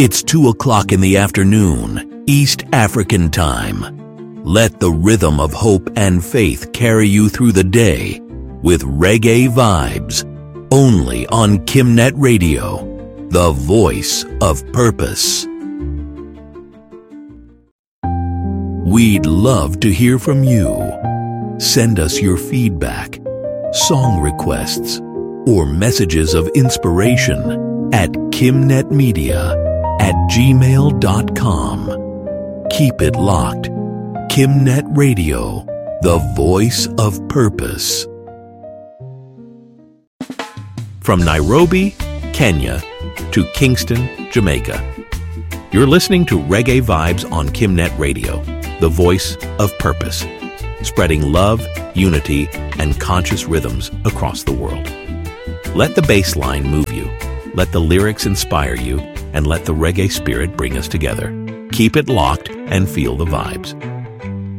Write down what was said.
It's 2 o'clock in the afternoon, East African time. Let the rhythm of hope and faith carry you through the day with Reggae Vibes, only on Kimnet Radio, the voice of purpose. We'd love to hear from you. Send us your feedback, song requests, or messages of inspiration at kimnetmedia@gmail.com. Keep it locked. Kimnet Radio, the voice of purpose. From Nairobi, Kenya, to Kingston, Jamaica, you're listening to Reggae Vibes on Kimnet Radio, the voice of purpose, spreading love, unity, and conscious rhythms across the world. Let the bass line move you, let the lyrics inspire you, and let the reggae spirit bring us together. Keep it locked and feel the vibes.